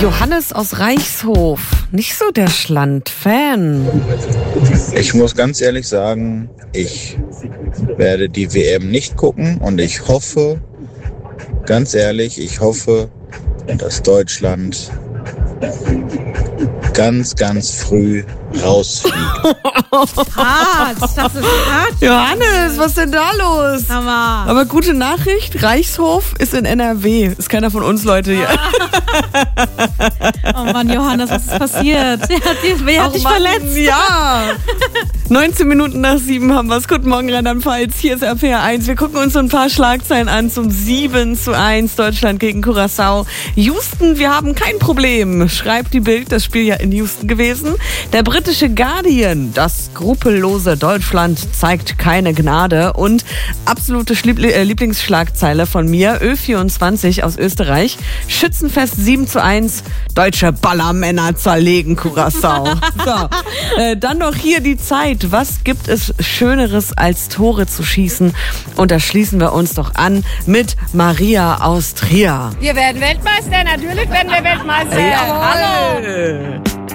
Johannes aus Reichshof, nicht so der Schland-Fan. Ich muss ganz ehrlich sagen, ich werde die WM nicht gucken und ich hoffe, ganz ehrlich, dass Deutschland ganz, ganz früh rausfliegt. Das ist hart. Johannes, was ist denn da los? Hammer. Aber gute Nachricht, Reichshof ist in NRW. Ist keiner von uns, Leute, hier. Oh Mann, Johannes, was ist passiert? Wer hat dich verletzt? Ja. 19 Minuten nach 7 haben wir es. Guten Morgen, Rheinland-Pfalz. Hier ist RPR 1. Wir gucken uns so ein paar Schlagzeilen an zum 7:1 Deutschland gegen Curaçao. Houston, wir haben kein Problem, schreibt die Bild. Das Spiel ja in Houston gewesen. Der britische Guardian, das skrupellose Deutschland zeigt keine Gnade. Und absolute Lieblingsschlagzeile von mir, Ö24 aus Österreich. Schützenfest 7:1, deutsche Ballermänner zerlegen Curaçao. So, dann noch hier die Zeit. Was gibt es Schöneres als Tore zu schießen? Und da schließen wir uns doch an mit Maria aus Trier. Wir werden Weltmeister, natürlich werden wir Weltmeister. Jawohl. Hallo!